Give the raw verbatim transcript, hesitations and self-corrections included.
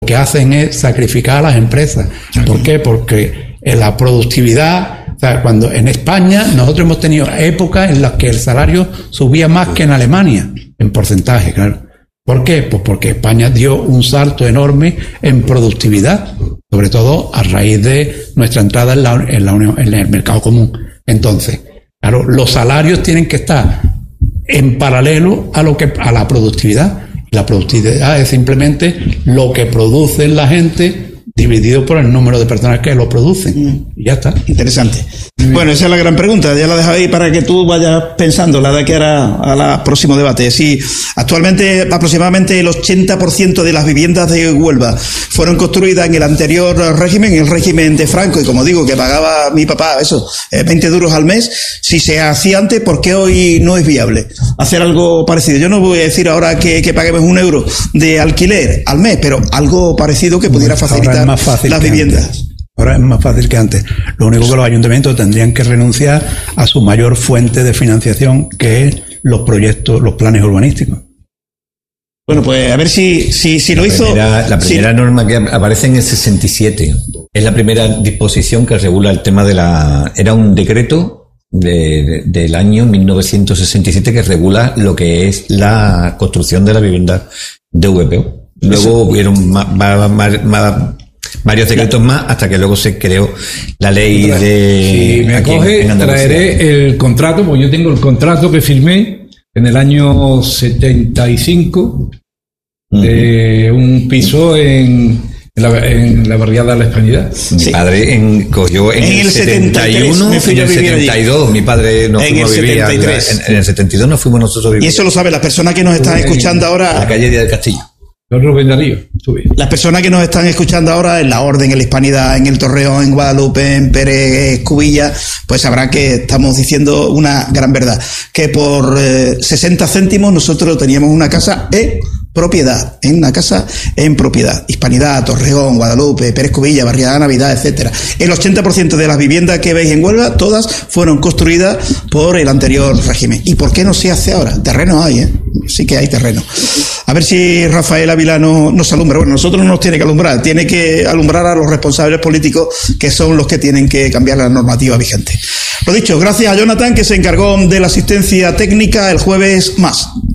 que hacen es sacrificar a las empresas. ¿Por qué? Porque en la productividad, o sea, cuando en España nosotros hemos tenido épocas en las que el salario subía más que en Alemania, en porcentaje, claro. ¿Por qué? Pues porque España dio un salto enorme en productividad, sobre todo a raíz de nuestra entrada en la, en la Unión, en el mercado común. Entonces, claro, los salarios tienen que estar en paralelo a lo que a la productividad. La productividad es simplemente lo que produce la gente dividido por el número de personas que lo producen. Mm. Y ya está. Interesante. Mm. Bueno, esa es la gran pregunta. Ya la dejo ahí para que tú vayas pensando la de que hará a la próximo debate. Sí, actualmente aproximadamente el ochenta por ciento de las viviendas de Huelva fueron construidas en el anterior régimen, en el régimen de Franco, y como digo, que pagaba mi papá, eso, veinte duros al mes. Si se hacía antes, ¿por qué hoy no es viable hacer algo parecido? Yo no voy a decir ahora que, que paguemos un euro de alquiler al mes, pero algo parecido que pudiera facilitar más fácil las viviendas. Antes. Ahora es más fácil que antes. Lo único que los ayuntamientos tendrían que renunciar a su mayor fuente de financiación, que es los proyectos, los planes urbanísticos. Bueno, pues a ver si, si, si lo la hizo... Primera, la primera si... norma que aparece en el sesenta y siete. Es la primera disposición que regula el tema de la... Era un decreto de, de, del año mil novecientos sesenta y siete que regula lo que es la construcción de la vivienda de V P O. Luego Eso. hubieron más, más, más, más, varios decretos más hasta que luego se creó la ley de... Si me acoge, traeré el contrato, porque yo tengo el contrato que firmé en el año setenta y cinco uh-huh. de un piso en, en, la, en la barriada de la Hispanidad. Mi sí. padre en, cogió en, en el, el setenta y uno, en el setenta y dos, mi padre nos fuimos a vivir. En, en el setenta y dos nos fuimos nosotros a vivir. Y eso lo sabe las personas que nos están en, escuchando ahora. En la calle del Castillo. Rubén Darío, sube. Las personas que nos están escuchando ahora en La Orden, en la Hispanidad, en el Torreón, en Guadalupe, en Pérez Cubilla, pues sabrán que estamos diciendo una gran verdad, que por eh, sesenta céntimos nosotros teníamos una casa en propiedad, en una casa en propiedad. Hispanidad, Torreón, Guadalupe, Pérez Cubilla, Barriada Navidad, etcétera. El ochenta por ciento de las viviendas que veis en Huelva, todas fueron construidas por el anterior régimen. ¿Y por qué no se hace ahora? Terreno hay, ¿eh? Sí que hay terreno. A ver si Rafael Ávila nos, nos alumbra. Bueno, nosotros no nos tiene que alumbrar, tiene que alumbrar a los responsables políticos, que son los que tienen que cambiar la normativa vigente. Lo dicho, gracias a Jonathan, que se encargó de la asistencia técnica. El jueves más.